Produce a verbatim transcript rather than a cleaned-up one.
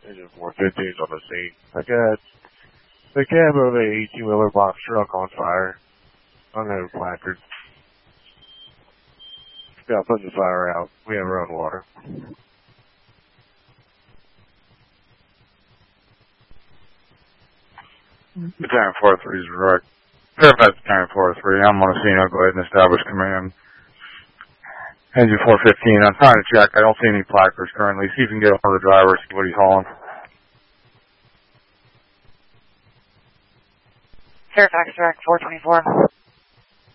Engine four fifteen is on the scene. I got the cab of a eighteen-wheeler box truck on fire. I'm going to have a placard. Yeah, put the fire out. We have our own water. Battalion four three is direct. Fairfax Battalion four three, I'm on the scene. I'll go ahead and establish command. Engine four fifteen, I'm trying to check. I don't see any placards currently. See if you can get one of the drivers, see what he's hauling. Fairfax direct four twenty-four.